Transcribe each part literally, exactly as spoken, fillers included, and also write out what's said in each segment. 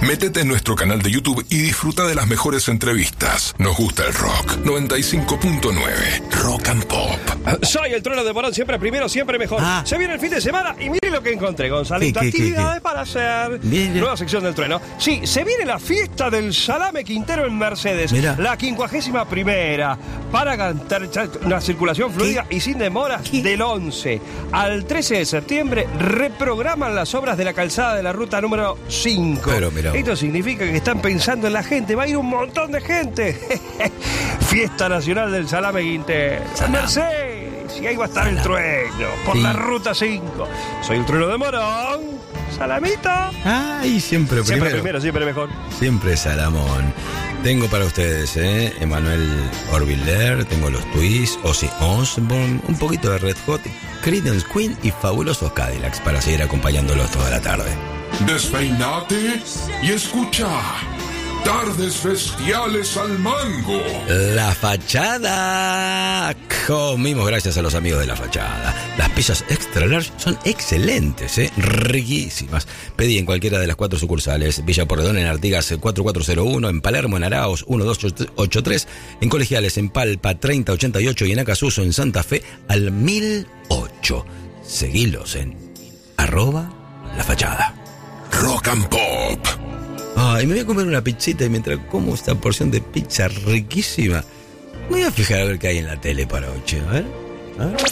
Métete en nuestro canal de YouTube y disfruta de las mejores entrevistas. Nos gusta el rock. noventa y cinco punto nueve Rock and Pop. Soy el Trueno de Morón, siempre primero, siempre mejor. Ah. Se viene el fin de semana y mire lo que encontré, Gonzalito. ¿Qué, qué, qué, Actividades qué? para hacer. Bien, bien. Nueva sección del Trueno. Sí, se viene la fiesta del Salame Quintero en Mercedes. Mirá. La quincuagésima primera. Para cantar una circulación fluida y sin demoras. ¿Qué? Del once al trece de septiembre reprograman las obras de la calzada de la ruta número cinco. Pero mirá vos. Esto significa que están pensando en la gente. Va a ir un montón de gente. Fiesta Nacional del Salame Quintero. Salame. Mercedes. Y ahí va a estar el Trueno. Por Sí. la ruta cinco. Soy el Trueno de Morón. Salamita. Ay, siempre primero. Siempre primero, siempre mejor. Siempre Salamón. Tengo para ustedes, ¿eh? Emanuel Orviller, tengo los Twists, Ozzy Osbourne, un poquito de Red Hot, Creedence Queen y fabulosos Cadillacs para seguir acompañándolos toda la tarde. Despeinate y escucha. Tardes bestiales al mango. La Fachada. Comimos gracias a los amigos de La Fachada. Las pizzas extra large son excelentes, ¿eh? Riquísimas. Pedí en cualquiera de las cuatro sucursales. Villa Porredón en Artigas cuatro cuatro cero uno, en Palermo en Araos uno dos ocho tres, en Colegiales en Palpa treinta ochenta y ocho y en Acasuso en Santa Fe al mil ocho. Seguilos en arroba La Fachada. Rock and Pop. Ay, me voy a comer una pizzita y mientras como esta porción de pizza riquísima, me voy a fijar a ver qué hay en la tele para hoy, che. A ver. A ver.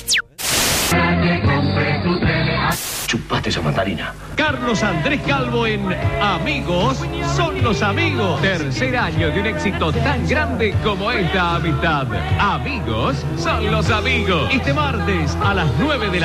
Chupate esa mandarina. Carlos Andrés Calvo en Amigos son los amigos. Tercer año de un éxito tan grande como esta amistad. Amigos son los amigos. Este martes a las nueve de la